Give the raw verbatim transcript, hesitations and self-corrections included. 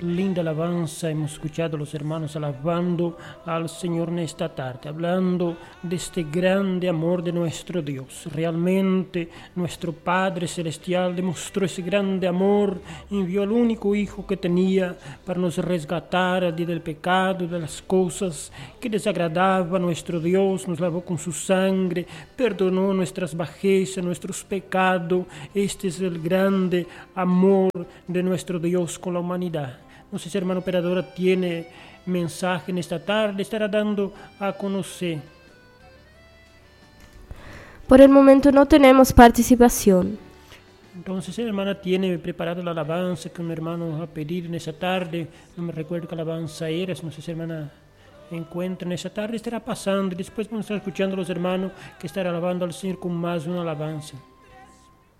linda alabanza hemos escuchado a los hermanos alabando al Señor en esta tarde, hablando de este grande amor de nuestro Dios. Realmente nuestro Padre Celestial demostró ese grande amor, envió al único Hijo que tenía para nos resgatar del pecado, de las cosas que desagradaban a nuestro Dios, nos lavó con su sangre, perdonó nuestras bajezas, nuestros pecados. Este es el grande amor de nuestro Dios con la humanidad. No sé si hermano operadora tiene mensaje en esta tarde, estará dando a conocer. Por el momento no tenemos participación. Entonces, si la hermana tiene preparada la alabanza que un hermano va a pedir en esa tarde, no me recuerdo qué alabanza era, no sé si la hermana encuentra en esa tarde, estará pasando y después vamos a estar escuchando a los hermanos que estarán alabando al Señor con más una alabanza.